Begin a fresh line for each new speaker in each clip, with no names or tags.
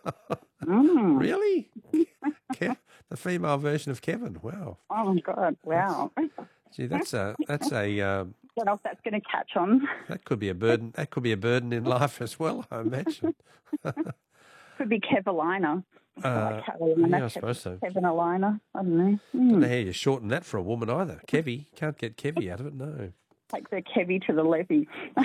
Really? The female version of Kevin. Wow.
Oh, God. Wow.
Gee, that's a
Don't know if that's going to catch on.
that could be a burden. That could be a burden in life as well, I imagine.
Could be Kevalina.
Yeah, I suppose so.
Kevinalina. I don't know.
Don't know how you shorten that for a woman either. Kevy. Can't get Kevy out of it, no.
Take the Kevy to the levy.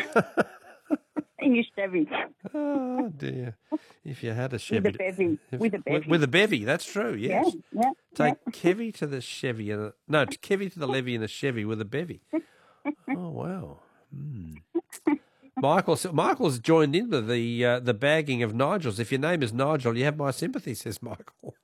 In your Chevy.
Oh, dear. If you had a Chevy.
With a bevy.
With a bevy, that's true, yes.
Yeah.
Take Kevy to the Chevy. Kevy to the levy in a Chevy with a bevy. Oh, wow. Michael's joined in with the bagging of Nigels. If your name is Nigel, you have my sympathy, says Michael.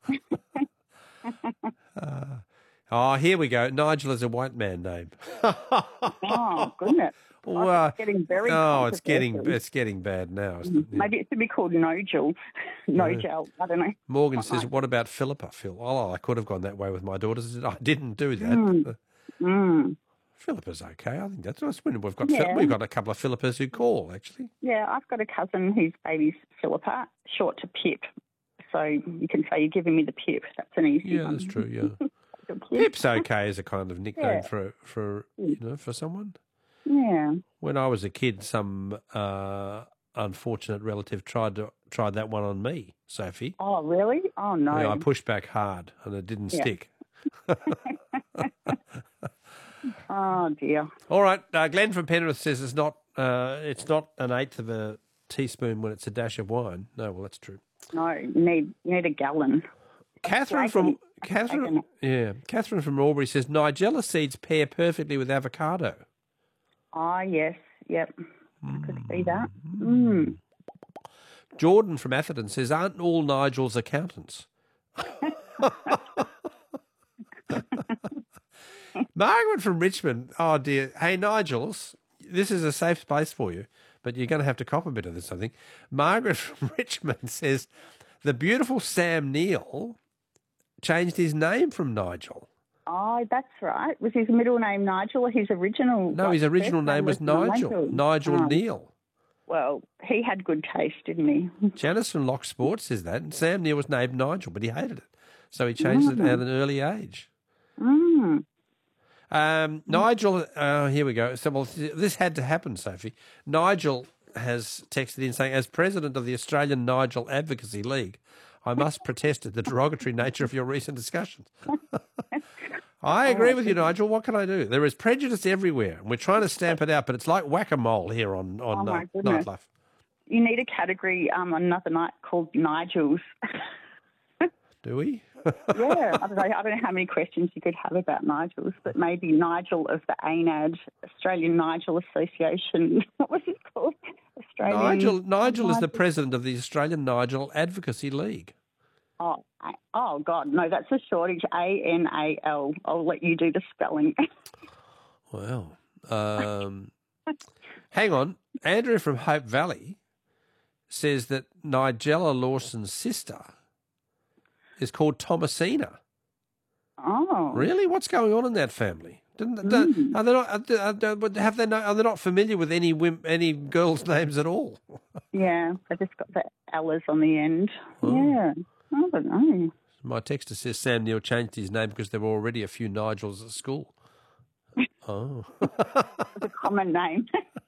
Here we go. Nigel is a white man name.
Oh, goodness. It's getting very
it's getting bad now. Isn't it?
Maybe it should be called Nogel. Nogel, I don't know.
Morgan says, what about Philippa, Phil? Oh, I could have gone that way with my daughters. I didn't do that. Philippa's okay. I think that's when we've got we've got a couple of Philippas who call, actually.
Yeah, I've got a cousin whose baby's Philippa, short to Pip. So you can say you're giving me the Pip. That's an easy one.
Yeah, that's true, yeah. Pip's okay as a kind of nickname for someone.
Yeah.
When I was a kid, some unfortunate relative tried that one on me, Sophie.
Oh, really? Oh, no.
Yeah, I pushed back hard and it didn't stick.
Oh, dear.
All right. Glenn from Penrith says it's not an eighth of a teaspoon when it's a dash of wine. No, well, that's true.
No, you need a gallon.
Catherine from Albury says Nigella seeds pair perfectly with avocado.
Oh, yes. Yep. I could see that.
Jordan from Atherton says, aren't all Nigels accountants? Margaret from Richmond, oh dear. Hey, Nigels, this is a safe space for you, but you're going to have to cop a bit of this, I think. Margaret from Richmond says, the beautiful Sam Neill changed his name from Nigel.
Oh, that's right. Was his middle name Nigel or his original?
No, his original name was Nigel. Nigel Neill.
Well, he had good taste, didn't he?
Janice from Lock Sports says that. And Sam Neill was named Nigel, but he hated it. So he changed it at an early age. Nigel, here we go. So, well, this had to happen, Sophie. Nigel has texted in saying, as president of the Australian Nigel Advocacy League, I must protest at the derogatory nature of your recent discussions. I agree with you, Nigel. What can I do? There is prejudice everywhere, and we're trying to stamp it out, but it's like whack-a-mole here on Nightlife.
You need a category another night called Nigels.
Do we?
Yeah, I don't know how many questions you could have about Nigels, but maybe Nigel of the ANAD, Australian Nigel Association. What was it called?
Nigel is the president of the Australian Nigel Advocacy League.
Oh, God, no, that's a shortage, ANAL. I'll let you do the spelling.
Well, hang on. Andrew from Hope Valley says that Nigella Lawson's sister is called Thomasina.
Oh.
Really? What's going on in that family? Are they not familiar with any girls' names at all?
Yeah, they just got the L's on the end. Oh. Yeah, I don't know.
My texter says Sam Neill changed his name because there were already a few Nigels at school. Oh.
It's a common name.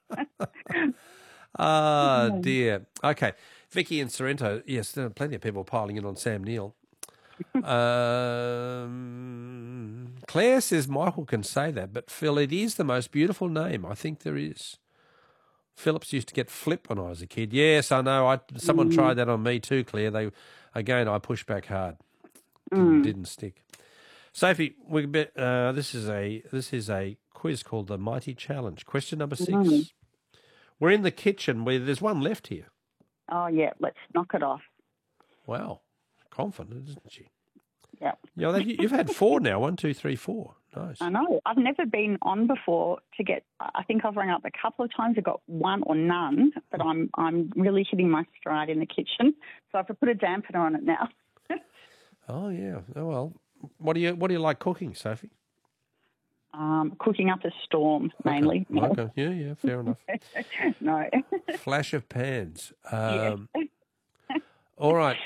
Dear. Okay. Vicky in Sorrento. Yes, there are plenty of people piling in on Sam Neill. Claire says Michael can say that, but Phil, it is the most beautiful name. I think there is. Phillips used to get Flip when I was a kid. Yes, I know. Someone tried that on me too, Claire. I pushed back hard. Didn't stick. Sophie, this is a quiz called the Mighty Challenge. Question number 6. We're in the kitchen where there's one left here.
Oh yeah, let's knock it off.
Wow, confident, isn't she?
Yeah.
You know, you've had 4 now. 1, 2, 3, 4. Nice.
I know. I've never been on before to get. I think I've rang up a couple of times. I got 1 or none, but I'm really hitting my stride in the kitchen. So I have to put a dampener on it now.
Oh yeah. Oh well. What do you like cooking, Sophie?
Cooking up a storm mainly.
Okay. No. Okay. Yeah. Fair enough.
No.
Flash of pans.
Yes.
All right.